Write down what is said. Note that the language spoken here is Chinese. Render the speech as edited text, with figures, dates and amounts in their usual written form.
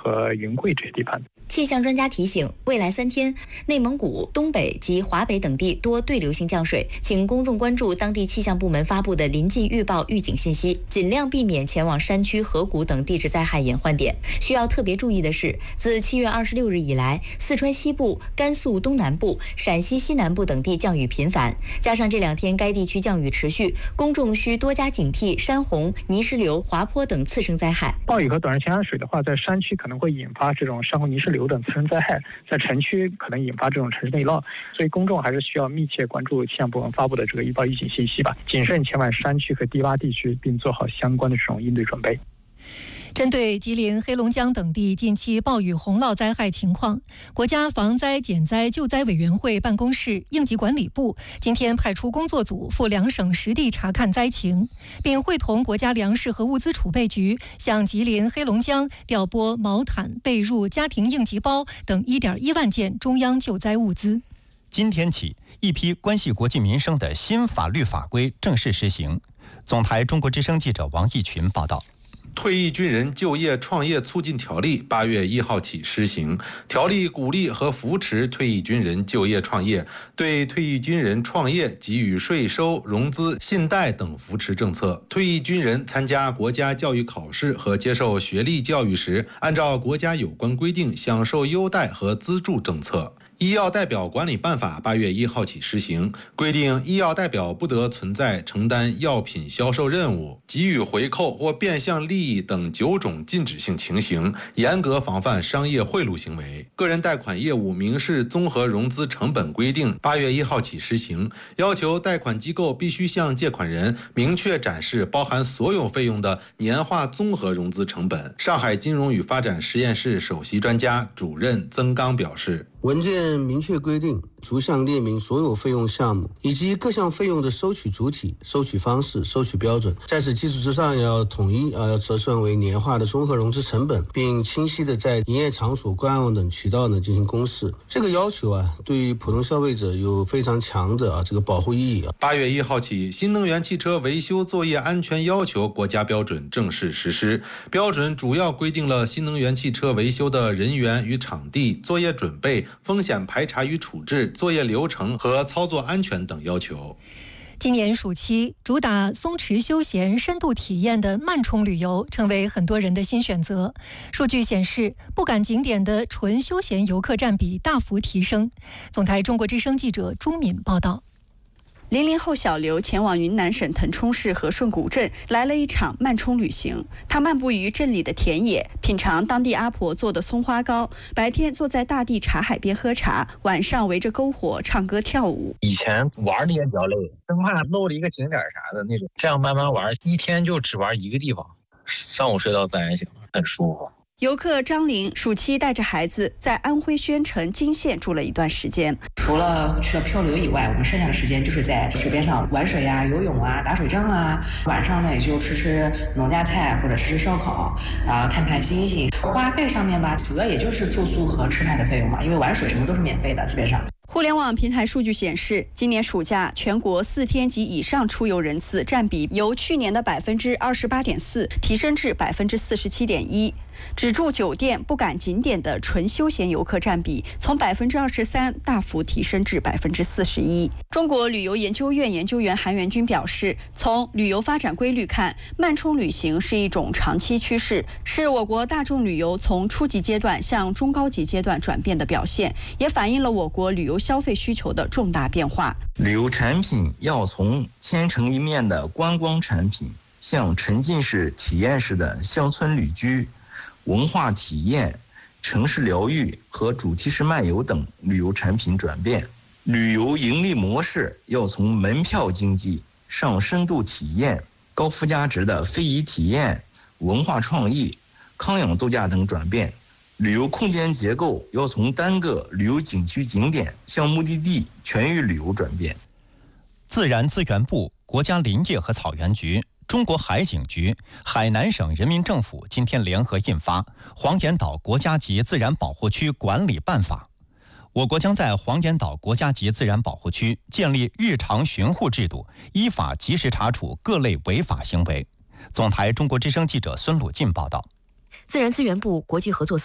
和云贵这些地方。 气象专家提醒，未来3天，内蒙古、东北及华北等地多对流性降水，请公众关注当地气象部门发布的临近预报预警信息，尽量避免前往山区、河谷等地质灾害隐患点。需要特别注意的是，自7月26日以来，四川西部、甘肃东南部、陕西西南部等地降雨频繁，加上这2天该地区降雨持续，公众需多加警惕山洪、泥石流、滑坡等次生灾害。 暴雨和短时间水的话，在山区可能会引发这种山洪、泥石流等次生灾害，在城区可能引发这种城市内涝，所以公众还是需要密切关注气象部门发布的这个预报预警信息吧，谨慎前往山区和低洼地区，并做好相关的这种应对准备。 针对吉林、黑龙江等地近期暴雨洪涝灾害情况，国家防灾减灾救灾委员会办公室应急管理部今天派出工作组赴2省实地查看灾情，并会同国家粮食和物资储备局向吉林、黑龙江调拨毛毯、被褥、家庭应急包等1.1万件中央救灾物资。 今天起，一批关系国计民生的新法律法规正式实行。总台中国之声记者王义群报道。 退役军人就业创业促进条例8月1号起施行，条例鼓励和扶持退役军人就业创业，对退役军人创业给予税收、融资、信贷等扶持政策。退役军人参加国家教育考试和接受学历教育时，按照国家有关规定享受优待和资助政策。医药代表管理办法8月1号起施行，规定医药代表不得存在承担药品销售任务、给予回扣或变相利益等9种禁止性情形，严格防范商业贿赂行为。个人贷款业务民事综合融资成本规定8月1号起施行，要求贷款机构必须向借款人明确展示包含所有费用的年化综合融资成本。上海金融与发展实验室首席专家主任曾刚表示， 文件明确规定，逐项列明所有费用项目以及各项费用的收取主体、收取方式、收取标准。在此基础之上，要统一要折算为年化的综合融资成本，并清晰的在营业场所、官网等渠道进行公示。这个要求对于普通消费者有非常强的这个保护意义。 8月1号起，新能源汽车维修作业安全要求国家标准正式实施。标准主要规定了新能源汽车维修的人员与场地、作业准备、风险排查与处置、作业流程和操作安全等要求。 今年暑期，主打松弛休闲、深度体验的慢冲旅游成为很多人的新选择。数据显示，不赶景点的纯休闲游客占比大幅提升。总台中国之声记者朱敏报道。 00后小刘前往云南省腾冲市和顺古镇，来了一场慢冲旅行。他漫步于镇里的田野，品尝当地阿婆做的松花糕，白天坐在大地茶海边喝茶，晚上围着篝火唱歌跳舞。 以前玩的也比较累，生怕漏了一个景点啥的那种，这样慢慢玩，一天就只玩一个地方，上午睡到自然醒，很舒服。 游客张玲暑期带着孩子在安徽宣城金县住了一段时间。 除了去了漂流以外，我们剩下的时间就是在水边上玩水啊、游泳啊、打水仗啊。晚上呢，也就吃农家菜或者吃烧烤啊，看看星星。花费上面吧，主要也就是住宿和吃饭的费用嘛，因为玩水什么都是免费的，基本上。 互联网平台数据显示，今年暑假全国4天及以上出游人次占比由去年的28.4%提升至47.1%。只住酒店不赶景点的纯休闲游客占比从23%大幅提升至41%。中国旅游研究院研究员韩元军表示，从旅游发展规律看，慢冲旅行是一种长期趋势，是我国大众旅游从初级阶段向中高级阶段转变的表现，也反映了我国旅游消费需求的重大变化。 旅游产品要从千城一面的观光产品，向沉浸式、体验式的乡村旅居、文化体验、城市疗愈和主题式漫游等旅游产品转变。旅游盈利模式要从门票经济上深度体验、高附加值的非遗体验、文化创意、康养度假等转变。旅游空间结构要从单个旅游景区景点向目的地全域旅游转变。 自然资源部、国家林业和草原局、中国海警局、海南省人民政府今天联合印发《黄岩岛国家级自然保护区管理办法》。我国将在黄岩岛国家级自然保护区建立日常巡护制度，依法及时查处各类违法行为。总台中国之声记者孙鲁进报道。 自然资源部国际合作